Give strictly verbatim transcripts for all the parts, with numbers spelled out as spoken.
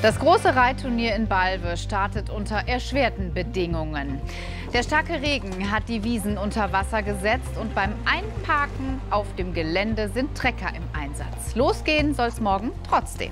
Das große Reitturnier in Balve startet unter erschwerten Bedingungen. Der starke Regen hat die Wiesen unter Wasser gesetzt und beim Einparken auf dem Gelände sind Trecker im Einsatz. Losgehen soll es morgen trotzdem.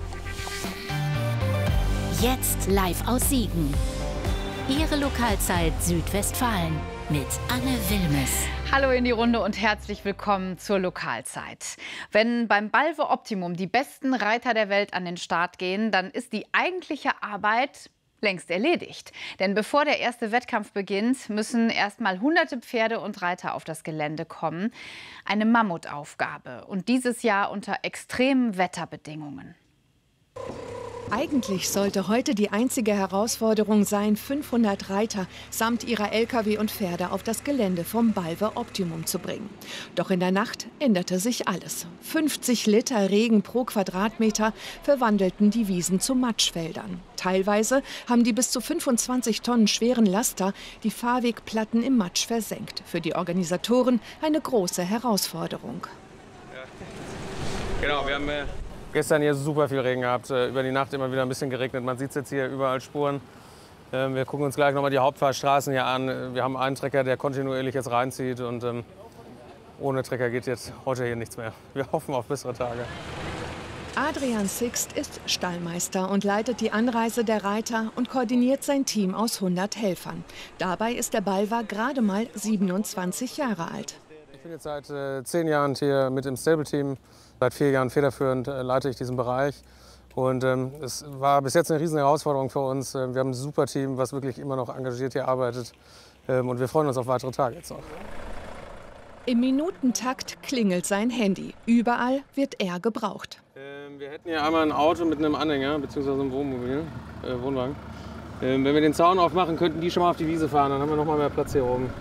Jetzt live aus Siegen. Ihre Lokalzeit Südwestfalen mit Anne Wilmes. Hallo in die Runde und herzlich willkommen zur Lokalzeit. Wenn beim Balve Optimum die besten Reiter der Welt an den Start gehen, dann ist die eigentliche Arbeit längst erledigt. Denn bevor der erste Wettkampf beginnt, müssen erst mal hunderte Pferde und Reiter auf das Gelände kommen. Eine Mammutaufgabe und dieses Jahr unter extremen Wetterbedingungen. Eigentlich sollte heute die einzige Herausforderung sein, fünfhundert Reiter samt ihrer L K W und Pferde auf das Gelände vom Balve Optimum zu bringen. Doch in der Nacht änderte sich alles. fünfzig Liter Regen pro Quadratmeter verwandelten die Wiesen zu Matschfeldern. Teilweise haben die bis zu fünfundzwanzig Tonnen schweren Laster die Fahrwegplatten im Matsch versenkt. Für die Organisatoren eine große Herausforderung. Ja. Genau, wir haben äh gestern hier super viel Regen gehabt, über die Nacht immer wieder ein bisschen geregnet. Man sieht jetzt hier überall Spuren. Wir gucken uns gleich noch mal die Hauptfahrstraßen hier an. Wir haben einen Trecker, der kontinuierlich jetzt reinzieht und ähm, ohne Trecker geht jetzt heute hier nichts mehr. Wir hoffen auf bessere Tage. Adrian Sixt ist Stallmeister und leitet die Anreise der Reiter und koordiniert sein Team aus hundert Helfern. Dabei ist der Balver gerade mal siebenundzwanzig Jahre alt. Ich bin jetzt seit äh, zehn Jahren hier mit im Stable-Team. Seit vier Jahren federführend äh, leite ich diesen Bereich. Und ähm, es war bis jetzt eine riesen Herausforderung für uns. Wir haben ein super Team, was wirklich immer noch engagiert hier arbeitet. Ähm, und wir freuen uns auf weitere Tage jetzt noch. Im Minutentakt klingelt sein Handy. Überall wird er gebraucht. Ähm, wir hätten hier einmal ein Auto mit einem Anhänger bzw. einem Wohnmobil, äh, Wohnwagen. Ähm, wenn wir den Zaun aufmachen, könnten die schon mal auf die Wiese fahren. Dann haben wir noch mal mehr Platz hier oben.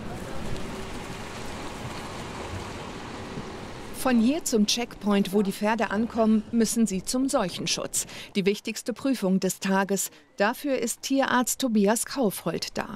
Von hier zum Checkpoint, wo die Pferde ankommen, müssen sie zum Seuchenschutz. Die wichtigste Prüfung des Tages. Dafür ist Tierarzt Tobias Kaufhold da.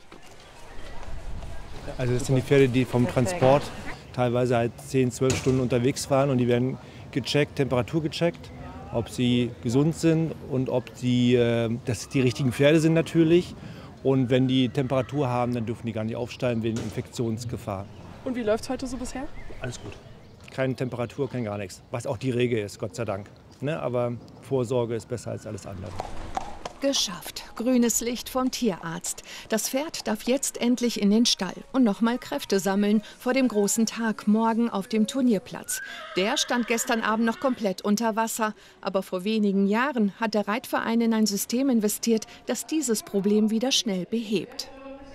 Also das sind die Pferde, die vom Transport teilweise halt zehn, zwölf Stunden unterwegs waren. Und die werden gecheckt, Temperatur gecheckt, ob sie gesund sind und ob sie, äh, dass die richtigen Pferde sind natürlich. Und wenn die Temperatur haben, dann dürfen die gar nicht aufsteigen wegen Infektionsgefahr. Und wie läuft es heute so bisher? Alles gut. Keine Temperatur, kein gar nichts. Was auch die Regel ist, Gott sei Dank. Ne? Aber Vorsorge ist besser als alles andere. Geschafft. Grünes Licht vom Tierarzt. Das Pferd darf jetzt endlich in den Stall und noch mal Kräfte sammeln vor dem großen Tag morgen auf dem Turnierplatz. Der stand gestern Abend noch komplett unter Wasser. Aber vor wenigen Jahren hat der Reitverein in ein System investiert, das dieses Problem wieder schnell behebt.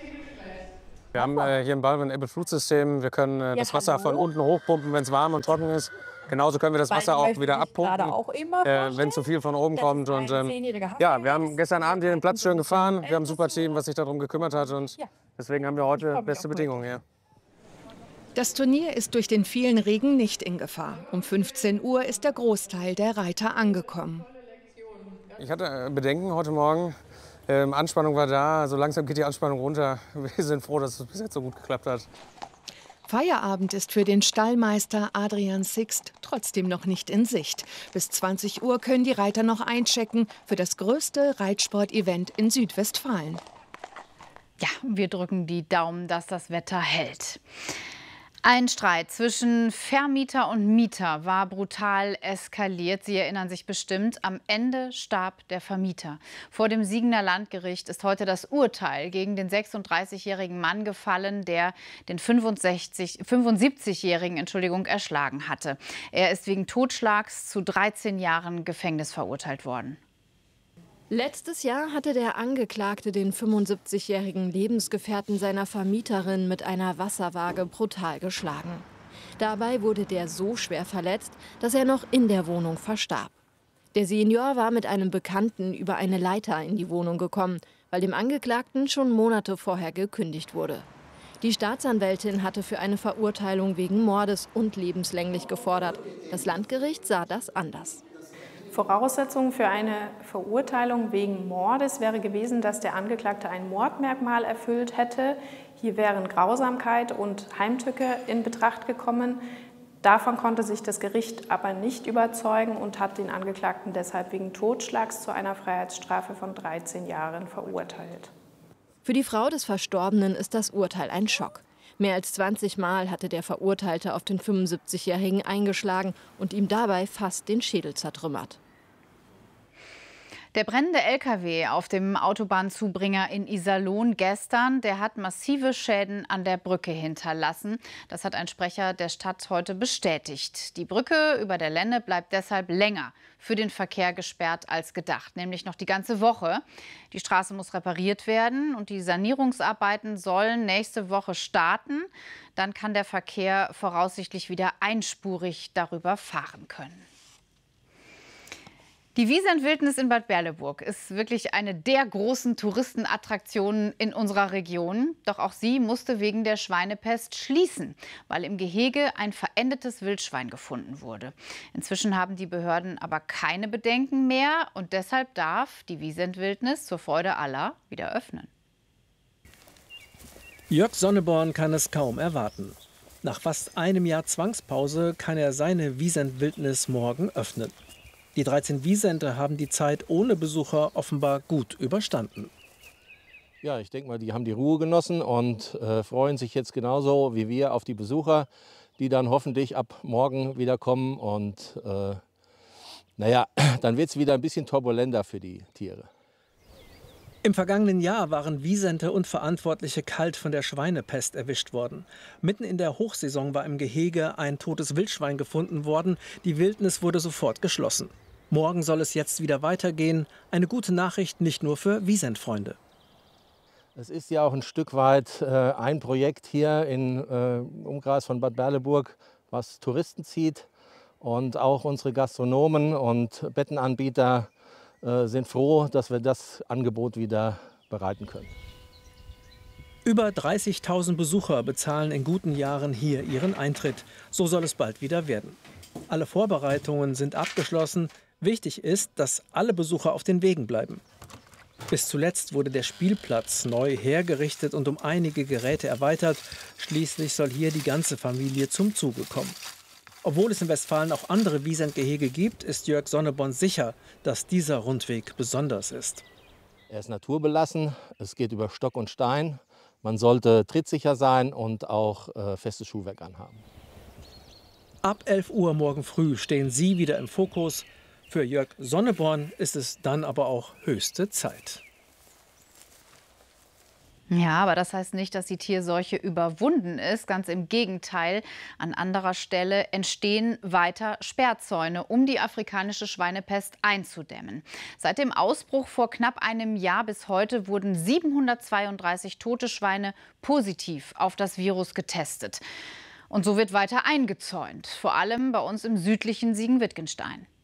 Wir haben äh, hier im Balve ein Able-Fruit-System. Wir können äh, das Wasser von unten hochpumpen, wenn es warm und trocken ist. Genauso können wir das Wasser auch wieder abpumpen, äh, wenn zu viel von oben kommt. Und, ähm, ja, wir haben gestern Abend hier den Platz schön gefahren. Wir haben ein super Team, was sich darum gekümmert hat. Und deswegen haben wir heute beste Bedingungen hier. Das Turnier ist durch den vielen Regen nicht in Gefahr. Um fünfzehn Uhr ist der Großteil der Reiter angekommen. Ich hatte Bedenken heute Morgen. Ähm, Anspannung war da, so langsam geht die Anspannung runter. Wir sind froh, dass es bis jetzt so gut geklappt hat. Feierabend ist für den Stallmeister Adrian Sixt trotzdem noch nicht in Sicht. Bis zwanzig Uhr können die Reiter noch einchecken für das größte Reitsport-Event in Südwestfalen. Ja, wir drücken die Daumen, dass das Wetter hält. Ein Streit zwischen Vermieter und Mieter war brutal eskaliert. Sie erinnern sich bestimmt. Am Ende starb der Vermieter. Vor dem Siegener Landgericht ist heute das Urteil gegen den sechsunddreißigjährigen Mann gefallen, der den fünfundsiebzigjährigen Entschuldigung, erschlagen hatte. Er ist wegen Totschlags zu dreizehn Jahren Gefängnis verurteilt worden. Letztes Jahr hatte der Angeklagte den fünfundsiebzigjährigen Lebensgefährten seiner Vermieterin mit einer Wasserwaage brutal geschlagen. Dabei wurde der so schwer verletzt, dass er noch in der Wohnung verstarb. Der Senior war mit einem Bekannten über eine Leiter in die Wohnung gekommen, weil dem Angeklagten schon Monate vorher gekündigt wurde. Die Staatsanwältin hatte für eine Verurteilung wegen Mordes und lebenslänglich gefordert. Das Landgericht sah das anders. Voraussetzung für eine Verurteilung wegen Mordes wäre gewesen, dass der Angeklagte ein Mordmerkmal erfüllt hätte. Hier wären Grausamkeit und Heimtücke in Betracht gekommen. Davon konnte sich das Gericht aber nicht überzeugen und hat den Angeklagten deshalb wegen Totschlags zu einer Freiheitsstrafe von dreizehn Jahren verurteilt. Für die Frau des Verstorbenen ist das Urteil ein Schock. Mehr als zwanzig Mal hatte der Verurteilte auf den fünfundsiebzigjährigen eingeschlagen und ihm dabei fast den Schädel zertrümmert. Der brennende L K W auf dem Autobahnzubringer in Iserlohn gestern, der hat massive Schäden an der Brücke hinterlassen. Das hat ein Sprecher der Stadt heute bestätigt. Die Brücke über der Lenne bleibt deshalb länger für den Verkehr gesperrt als gedacht, nämlich noch die ganze Woche. Die Straße muss repariert werden und die Sanierungsarbeiten sollen nächste Woche starten. Dann kann der Verkehr voraussichtlich wieder einspurig darüber fahren können. Die Wiesent-Wildnis in Bad Berleburg ist wirklich eine der großen Touristenattraktionen in unserer Region. Doch auch sie musste wegen der Schweinepest schließen, weil im Gehege ein verendetes Wildschwein gefunden wurde. Inzwischen haben die Behörden aber keine Bedenken mehr und deshalb darf die Wiesent-Wildnis zur Freude aller wieder öffnen. Jörg Sonneborn kann es kaum erwarten. Nach fast einem Jahr Zwangspause kann er seine Wiesent-Wildnis morgen öffnen. Die dreizehn Wiesenter haben die Zeit ohne Besucher offenbar gut überstanden. Ja, ich denke mal, die haben die Ruhe genossen und äh, freuen sich jetzt genauso wie wir auf die Besucher, die dann hoffentlich ab morgen wieder kommen. Und äh, naja, dann wird es wieder ein bisschen turbulenter für die Tiere. Im vergangenen Jahr waren Wiesente und Verantwortliche kalt von der Schweinepest erwischt worden. Mitten in der Hochsaison war im Gehege ein totes Wildschwein gefunden worden. Die Wildnis wurde sofort geschlossen. Morgen soll es jetzt wieder weitergehen. Eine gute Nachricht nicht nur für Wiesent-Freunde. Es ist ja auch ein Stück weit äh, ein Projekt hier im äh, Umkreis von Bad Berleburg, was Touristen zieht. Und auch unsere Gastronomen und Bettenanbieter sind froh, dass wir das Angebot wieder bereiten können. Über dreißigtausend Besucher bezahlen in guten Jahren hier ihren Eintritt. So soll es bald wieder werden. Alle Vorbereitungen sind abgeschlossen. Wichtig ist, dass alle Besucher auf den Wegen bleiben. Bis zuletzt wurde der Spielplatz neu hergerichtet und um einige Geräte erweitert. Schließlich soll hier die ganze Familie zum Zuge kommen. Obwohl es in Westfalen auch andere Wiesentgehege gibt, ist Jörg Sonneborn sicher, dass dieser Rundweg besonders ist. Er ist naturbelassen, es geht über Stock und Stein. Man sollte trittsicher sein und auch äh, festes Schuhwerk anhaben. Ab elf Uhr morgen früh stehen Sie wieder im Fokus. Für Jörg Sonneborn ist es dann aber auch höchste Zeit. Ja, aber das heißt nicht, dass die Tierseuche überwunden ist. Ganz im Gegenteil. An anderer Stelle entstehen weiter Sperrzäune, um die afrikanische Schweinepest einzudämmen. Seit dem Ausbruch vor knapp einem Jahr bis heute wurden siebenhundertzweiunddreißig tote Schweine positiv auf das Virus getestet. Und so wird weiter eingezäunt, vor allem bei uns im südlichen Siegen-Wittgenstein.